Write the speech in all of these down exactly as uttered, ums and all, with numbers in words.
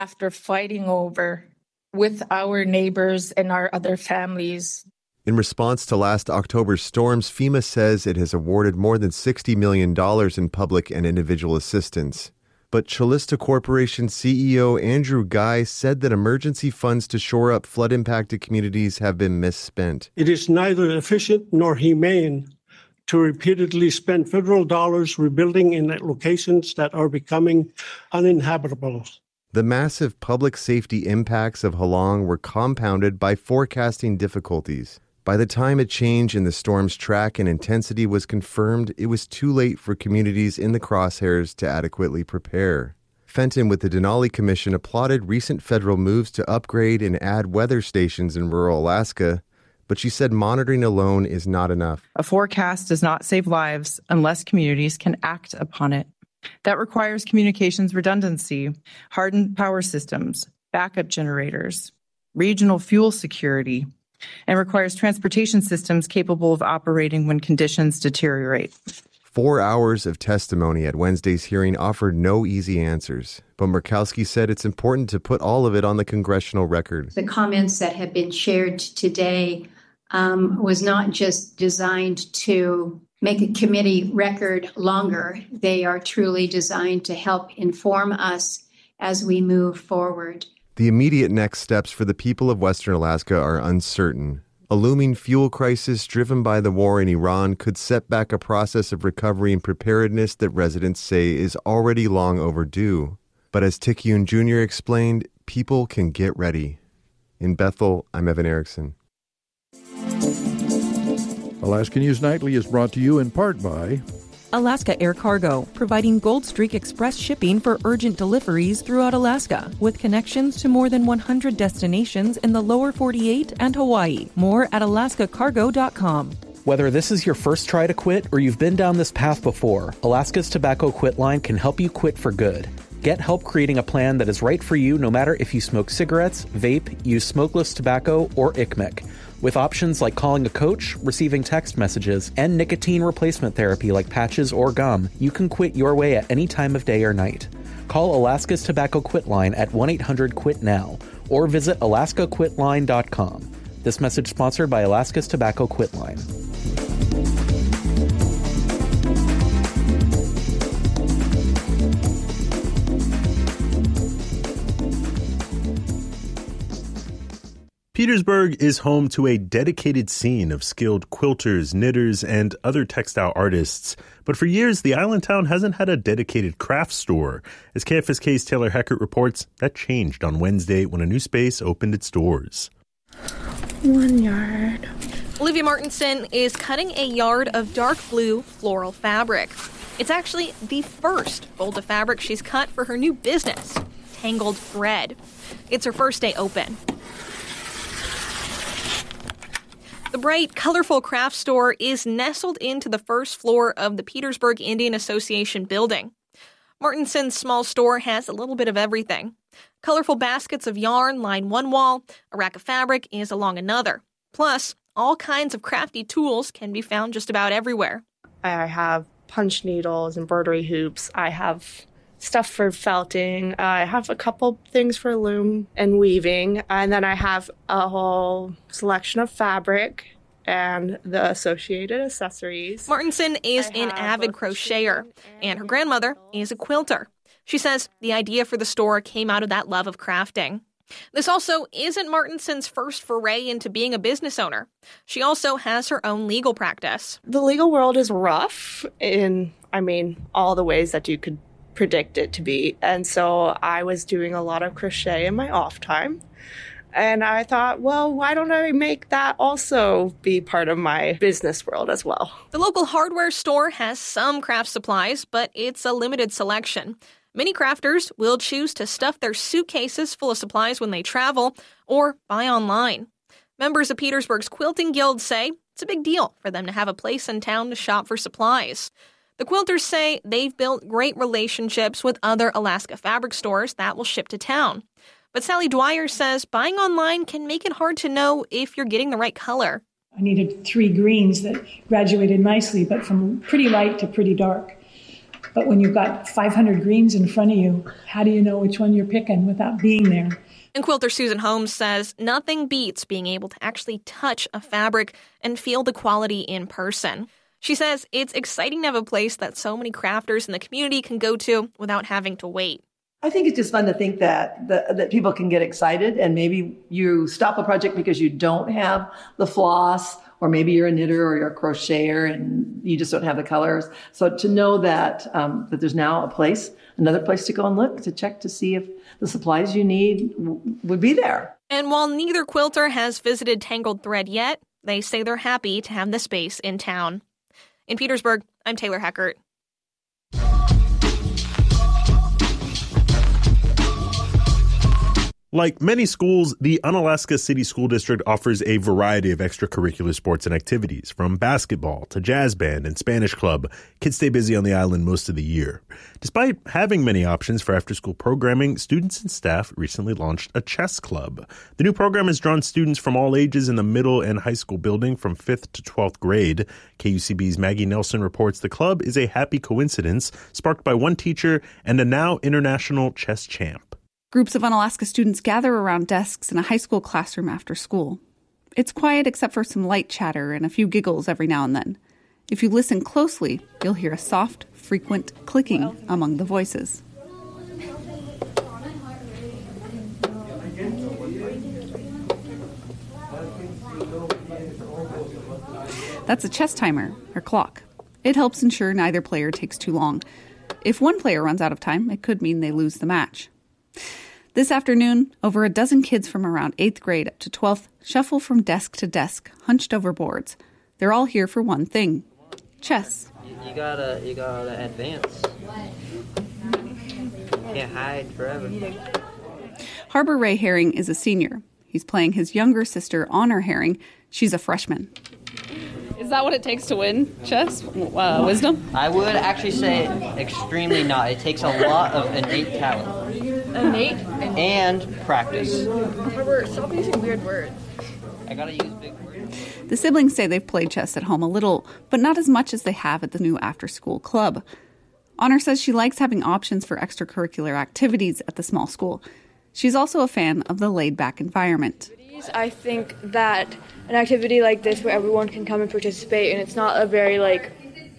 after fighting over with our neighbors and our other families. In response to last October's storms, FEMA says it has awarded more than sixty million dollars in public and individual assistance. But Calista Corporation C E O Andrew Guy said that emergency funds to shore up flood-impacted communities have been misspent. It is neither efficient nor humane to repeatedly spend federal dollars rebuilding in locations that are becoming uninhabitable. The massive public safety impacts of Halong were compounded by forecasting difficulties. By the time a change in the storm's track and intensity was confirmed, it was too late for communities in the crosshairs to adequately prepare. Fenton with the Denali Commission applauded recent federal moves to upgrade and add weather stations in rural Alaska, but she said monitoring alone is not enough. A forecast does not save lives unless communities can act upon it. That requires communications redundancy, hardened power systems, backup generators, regional fuel security, and requires transportation systems capable of operating when conditions deteriorate. Four hours of testimony at Wednesday's hearing offered no easy answers, but Murkowski said it's important to put all of it on the congressional record. The comments that have been shared today um, was not just designed to make a committee record longer. They are truly designed to help inform us as we move forward. The immediate next steps for the people of Western Alaska are uncertain. A looming fuel crisis driven by the war in Iran could set back a process of recovery and preparedness that residents say is already long overdue. But as Tikyun Junior explained, people can get ready. In Bethel, I'm Evan Erickson. Alaska News Nightly is brought to you in part by Alaska Air Cargo, providing Gold Streak Express shipping for urgent deliveries throughout Alaska, with connections to more than one hundred destinations in the lower forty-eight and Hawaii. More at alaska cargo dot com. Whether this is your first try to quit or you've been down this path before, Alaska's Tobacco Quit Line can help you quit for good. Get help creating a plan that is right for you no matter if you smoke cigarettes, vape, use smokeless tobacco, or I C M E C. With options like calling a coach, receiving text messages, and nicotine replacement therapy like patches or gum, you can quit your way at any time of day or night. Call Alaska's Tobacco Quit Line at one eight hundred quit now or visit alaska quit line dot com. This message sponsored by Alaska's Tobacco Quit Line. Petersburg is home to a dedicated scene of skilled quilters, knitters, and other textile artists. But for years, the island town hasn't had a dedicated craft store. As K F S K's Taylor Heckert reports, that changed on Wednesday when a new space opened its doors. One yard. Olivia Martinson is cutting a yard of dark blue floral fabric. It's actually the first fold of fabric she's cut for her new business, Tangled Thread. It's her first day open. The bright, colorful craft store is nestled into the first floor of the Petersburg Indian Association building. Martinson's small store has a little bit of everything. Colorful baskets of yarn line one wall, a rack of fabric is along another. Plus, all kinds of crafty tools can be found just about everywhere. I have punch needles, embroidery hoops. I have stuff for felting. I have a couple things for loom and weaving. And then I have a whole selection of fabric and the associated accessories. Martinson is an avid crocheter, and her grandmother is a quilter. She says the idea for the store came out of that love of crafting. This also isn't Martinson's first foray into being a business owner. She also has her own legal practice. The legal world is rough in, I mean, all the ways that you could predict it to be. And so I was doing a lot of crochet in my off time. And I thought, well, why don't I make that also be part of my business world as well? The local hardware store has some craft supplies, but it's a limited selection. Many crafters will choose to stuff their suitcases full of supplies when they travel or buy online. Members of Petersburg's Quilting Guild say it's a big deal for them to have a place in town to shop for supplies. The quilters say they've built great relationships with other Alaska fabric stores that will ship to town. But Sally Dwyer says buying online can make it hard to know if you're getting the right color. I needed three greens that graduated nicely, but from pretty light to pretty dark. But when you've got five hundred greens in front of you, how do you know which one you're picking without being there? And quilter Susan Holmes says nothing beats being able to actually touch a fabric and feel the quality in person. She says it's exciting to have a place that so many crafters in the community can go to without having to wait. I think it's just fun to think that the, that people can get excited, and maybe you stop a project because you don't have the floss, or maybe you're a knitter or you're a crocheter and you just don't have the colors. So to know that um, that there's now a place, another place to go and look, to check to see if the supplies you need w- would be there. And while neither quilter has visited Tangled Thread yet, they say they're happy to have the space in town. In Petersburg, I'm Taylor Heckert. Like many schools, the Unalaska City School District offers a variety of extracurricular sports and activities, from basketball to jazz band and Spanish club. Kids stay busy on the island most of the year. Despite having many options for after-school programming, students and staff recently launched a chess club. The new program has drawn students from all ages in the middle and high school building from fifth to twelfth grade. K U C B's Maggie Nelson reports the club is a happy coincidence sparked by one teacher and a now international chess champ. Groups of Unalaska students gather around desks in a high school classroom after school. It's quiet except for some light chatter and a few giggles every now and then. If you listen closely, you'll hear a soft, frequent clicking among the voices. That's a chess timer, or clock. It helps ensure neither player takes too long. If one player runs out of time, it could mean they lose the match. This afternoon, over a dozen kids from around eighth grade up to twelfth shuffle from desk to desk, hunched over boards. They're all here for one thing: chess. You, you gotta, you gotta advance. Can't hide forever. Harbor Ray Herring is a senior. He's playing his younger sister, Honor Herring. She's a freshman. Is that what it takes to win chess? Uh, wisdom? I would actually say extremely not. It takes a lot of innate talent. Innate? And practice. Harbor, stop using weird words. I gotta use big words. The siblings say they've played chess at home a little, but not as much as they have at the new after-school club. Honor says she likes having options for extracurricular activities at the small school. She's also a fan of the laid-back environment. I think that an activity like this where everyone can come and participate, and it's not a very like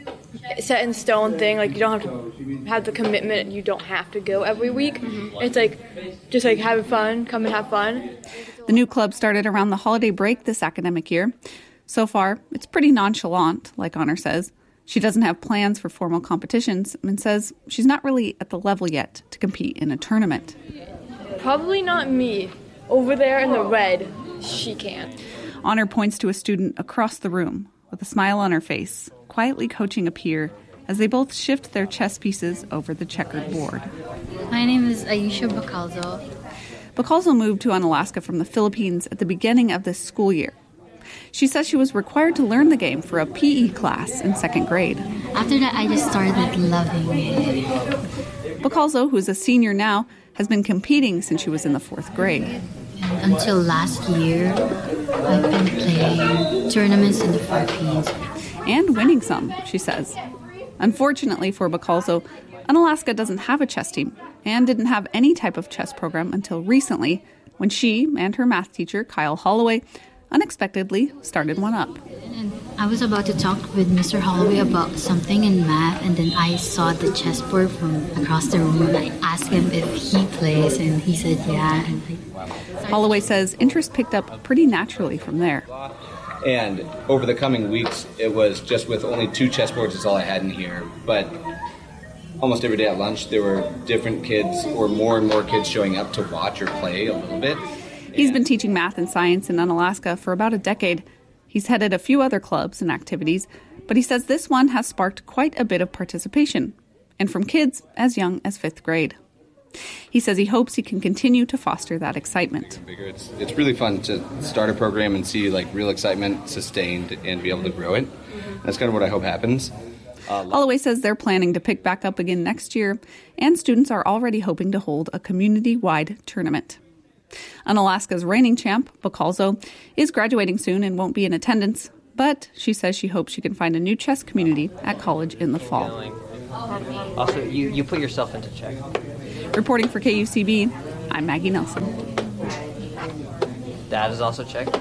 set in stone thing, like you don't have to have the commitment, you don't have to go every week. Mm-hmm. It's like just like having fun, come and have fun. The new club started around the holiday break this academic year. So far, it's pretty nonchalant, like Honor says. She doesn't have plans for formal competitions and says she's not really at the level yet to compete in a tournament. Probably not me. Over there in the red, she can. Honor points to a student across the room with a smile on her face, quietly coaching a peer as they both shift their chess pieces over the checkered board. My name is Aisha Bacalzo. Bacalzo moved to Unalaska from the Philippines at the beginning of this school year. She says she was required to learn the game for a P E class in second grade. After that, I just started loving it. Bacalzo, who's a senior now, has been competing since she was in the fourth grade. Until last year, I've been playing tournaments in the Philippines. And winning some, she says. Unfortunately for Bacalzo, Unalaska doesn't have a chess team and didn't have any type of chess program until recently, when she and her math teacher, Kyle Holloway, unexpectedly started one up. And I was about to talk with Mister Holloway about something in math, and then I saw the chessboard from across the room, and I asked him if he plays, and he said yeah. And I Holloway says interest picked up pretty naturally from there. And over the coming weeks, it was just with only two chessboards is all I had in here, but almost every day at lunch there were different kids or more and more kids showing up to watch or play a little bit. He's been teaching math and science in Unalaska for about a decade. He's headed a few other clubs and activities, but he says this one has sparked quite a bit of participation, and from kids as young as fifth grade. He says he hopes he can continue to foster that excitement. It's, it's really fun to start a program and see like real excitement sustained and be able to grow it. That's kind of what I hope happens. Uh, Holloway says they're planning to pick back up again next year, and students are already hoping to hold a community-wide tournament. Unalaska's reigning champ, Bacalzo, is graduating soon and won't be in attendance, but she says she hopes she can find a new chess community at college in the fall. Also, you, you put yourself into check. Reporting for K U C B, I'm Maggie Nelson. That is also checked.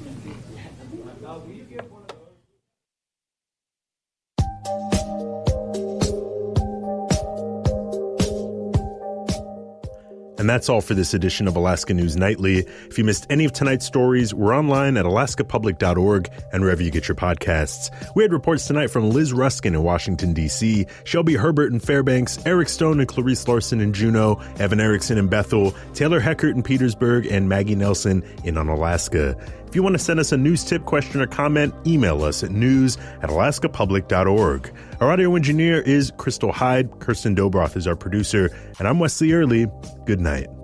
And that's all for this edition of Alaska News Nightly. If you missed any of tonight's stories, we're online at alaska public dot org and wherever you get your podcasts. We had reports tonight from Liz Ruskin in Washington, D C, Shelby Herbert in Fairbanks, Eric Stone and Clarice Larson in Juneau, Evan Erickson in Bethel, Taylor Heckert in Petersburg, and Maggie Nelson in Unalaska. If you want to send us a news tip, question, or comment, email us at news at alaska public dot org. Our audio engineer is Crystal Hyde. Kirsten Dobroth is our producer. And I'm Wesley Early. Good night.